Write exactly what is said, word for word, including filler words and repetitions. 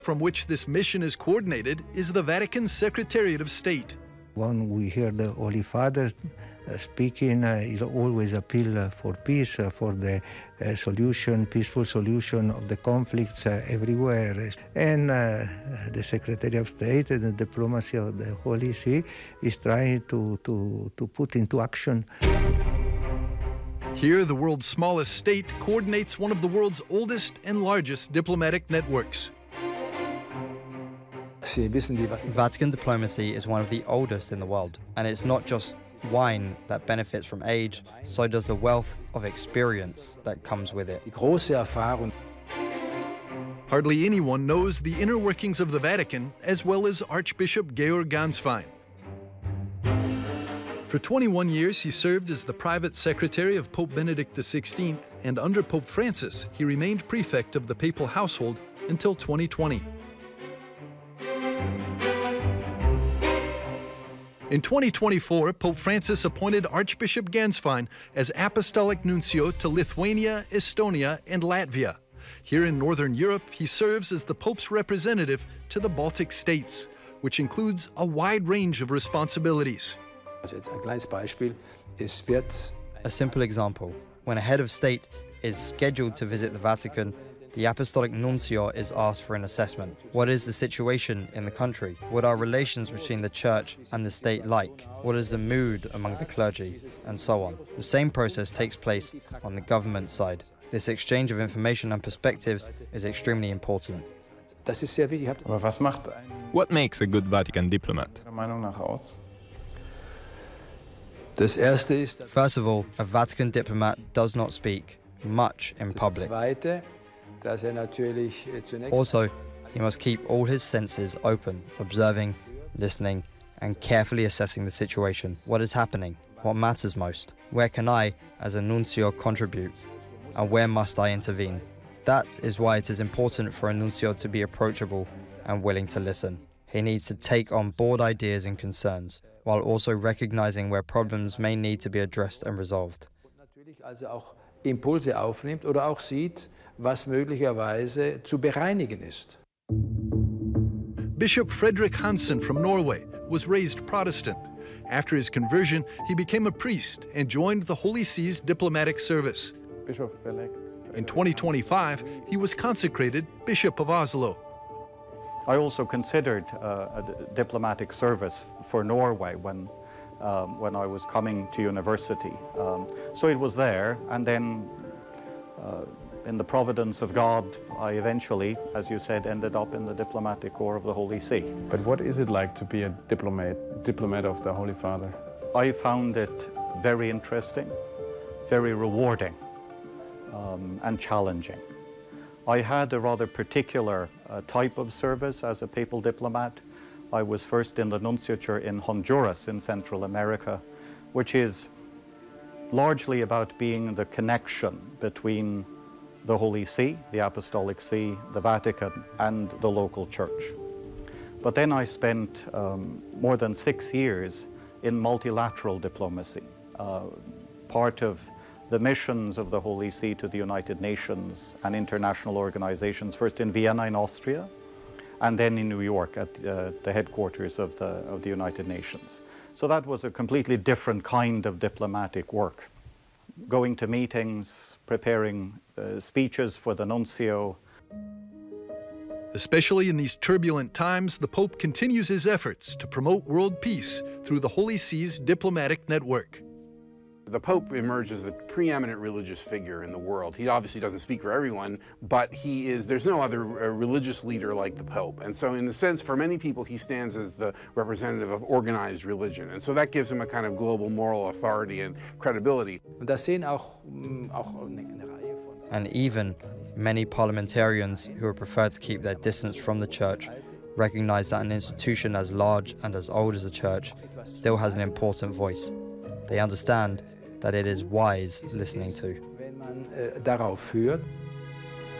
from which this mission is coordinated is the Vatican's Secretariat of State. When we hear the Holy Father uh, speaking, uh, he always appeal uh, for peace, uh, for the uh, solution, peaceful solution of the conflicts uh, everywhere. And uh, the Secretary of State and the diplomacy of the Holy See is trying to, to, to put into action. Here, the world's smallest state coordinates one of the world's oldest and largest diplomatic networks. Vatican diplomacy is one of the oldest in the world, and it's not just wine that benefits from age, so does the wealth of experience that comes with it. Hardly anyone knows the inner workings of the Vatican as well as Archbishop Georg Gänswein. For twenty-one years, he served as the private secretary of Pope Benedict the sixteenth, and under Pope Francis, he remained prefect of the papal household until twenty twenty. In twenty twenty-four, Pope Francis appointed Archbishop Gänswein as Apostolic Nuncio to Lithuania, Estonia, and Latvia. Here in Northern Europe, he serves as the Pope's representative to the Baltic states, which includes a wide range of responsibilities. A simple example: when a head of state is scheduled to visit the Vatican, the Apostolic Nuncio is asked for an assessment. What is the situation in the country? What are relations between the Church and the state like? What is the mood among the clergy? And so on. The same process takes place on the government side. This exchange of information and perspectives is extremely important. What makes a good Vatican diplomat? First of all, a Vatican diplomat does not speak much in public. Also, he must keep all his senses open, observing, listening, and carefully assessing the situation. What is happening? What matters most? Where can I, as a nuncio, contribute? And where must I intervene? That is why it is important for a nuncio to be approachable and willing to listen. He needs to take on board ideas and concerns, while also recognizing where problems may need to be addressed and resolved. Impulse aufnimmt oder auch sieht, was möglicherweise zu bereinigen ist. Bishop Frederick Hansen from Norway was raised Protestant. After his conversion, he became a priest and joined the Holy See's diplomatic service. In twenty twenty-five, he was consecrated Bishop of Oslo. I also considered uh, a diplomatic service for Norway when Um, when I was coming to university. Um, so it was there, and then uh, in the providence of God, I eventually, as you said, ended up in the diplomatic corps of the Holy See. But what is it like to be a diplomat, diplomat of the Holy Father? I found it very interesting, very rewarding, um, and challenging. I had a rather particular uh, type of service as a papal diplomat. I was first in the nunciature in Honduras in Central America, which is largely about being the connection between the Holy See, the Apostolic See, the Vatican, and the local church. But then I spent um, more than six years in multilateral diplomacy, uh, part of the missions of the Holy See to the United Nations and international organizations, first in Vienna in Austria, and then in New York at uh, the headquarters of the, of the United Nations. So that was a completely different kind of diplomatic work. Going to meetings, preparing uh, speeches for the nuncio. Especially in these turbulent times, the Pope continues his efforts to promote world peace through the Holy See's diplomatic network. The Pope emerged as the preeminent religious figure in the world. He obviously doesn't speak for everyone, but he is, there's no other uh, religious leader like the Pope. And so in the sense, for many people, he stands as the representative of organized religion. And so that gives him a kind of global moral authority and credibility. And even many parliamentarians who would prefer to keep their distance from the Church recognize that an institution as large and as old as the Church still has an important voice. They understand that it is wise listening to. Wenn man äh, darauf hört,